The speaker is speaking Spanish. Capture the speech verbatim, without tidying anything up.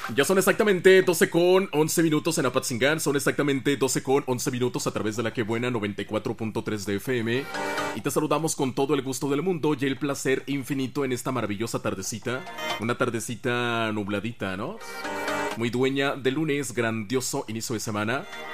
Ya son exactamente doce con once minutos en Apatzingán, son exactamente doce con once minutos a través de la que buena noventa y cuatro punto tres de F M. Y te saludamos con todo el gusto del mundo y el placer infinito en esta maravillosa tardecita. Una tardecita nubladita, ¿no? Muy dueña de lunes, grandioso inicio de semana.